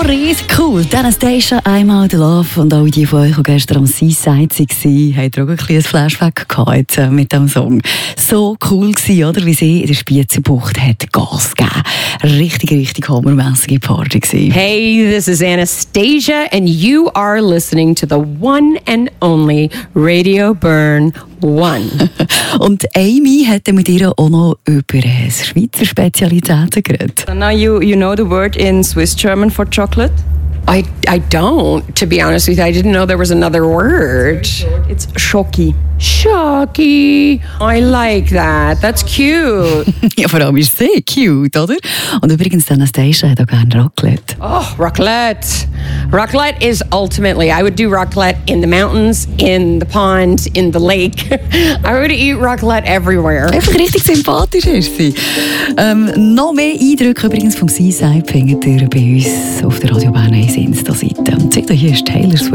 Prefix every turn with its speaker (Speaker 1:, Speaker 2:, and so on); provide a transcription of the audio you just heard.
Speaker 1: riesig cool. Anastacia, einmal The Love. Und alle die von euch, die gestern am Seaside waren, haben auch ein kleines Flashback gehabt mit diesem Song. So cool gewesen, oder? Wie sie in der Spiezerbucht hat Gas gegeben. Richtig hammermässige Party gewesen.
Speaker 2: Hey, this is Anastacia and you are listening to the one and only Radio Bern 1.
Speaker 1: Und Amy hat mit ihr auch noch über Schweizer Spezialitäten geredet.
Speaker 3: And now you know the word in Swiss German for chocolate?
Speaker 2: I don't, to be honest with you. I didn't know there was another word.
Speaker 3: It's Schoki.
Speaker 2: Shocky. I like that. That's cute.
Speaker 1: Ja, vor allem ist sehr cute, oder? Und übrigens, Anastacia hat auch gerne Raclette.
Speaker 2: Oh, raclette. Raclette is ultimately, I would do raclette in the mountains, in the pond, in the lake. I would eat raclette everywhere.
Speaker 1: Einfach richtig sympathisch ist sie. Noch mehr Eindrücke übrigens vom Seaside findet ihr bei uns auf der Radio Bern 1 Insta-Seite. Und hier ist Taylor Swift.